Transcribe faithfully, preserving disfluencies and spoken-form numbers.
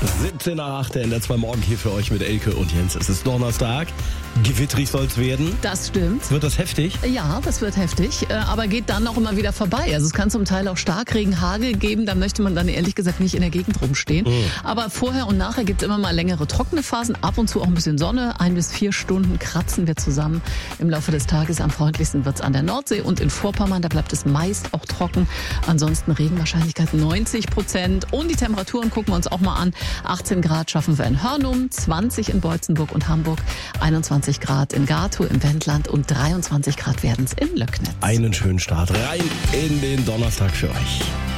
siebzehn nach acht in der zwei Morgen hier für euch mit Elke und Jens. Es ist Donnerstag. Gewittrig soll es werden. Das stimmt. Wird das heftig? Ja, das wird heftig, äh, aber geht dann auch immer wieder vorbei. Also es kann zum Teil auch Starkregen, Hagel geben, da möchte man dann ehrlich gesagt nicht in der Gegend rumstehen. Mhm. Aber vorher und nachher gibt es immer mal längere trockene Phasen, ab und zu auch ein bisschen Sonne. Ein bis vier Stunden kratzen wir zusammen. Im Laufe des Tages am freundlichsten wird es an der Nordsee und in Vorpommern, da bleibt es meist auch trocken. Ansonsten Regenwahrscheinlichkeit neunzig Prozent. Und die Temperaturen gucken wir uns auch mal an. achtzehn Grad schaffen wir in Hörnum, zwanzig in Beutzenburg und Hamburg, einundzwanzig Grad in Gatow im Wendland und dreiundzwanzig Grad werden es in Löcknitz. Einen schönen Start rein in den Donnerstag für euch.